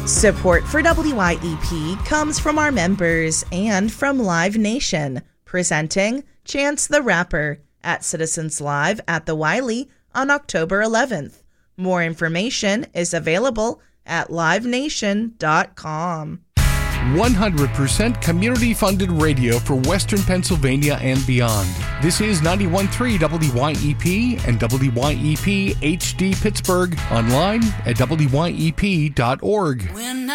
Support for WYEP comes from our members and from Live Nation, presenting Chance the Rapper at Citizens Live at the Wiley on October 11th. More information is available at livenation.com. 100% community-funded radio for Western Pennsylvania and beyond. This is 91.3 WYEP and WYEP HD Pittsburgh, online at wyep.org.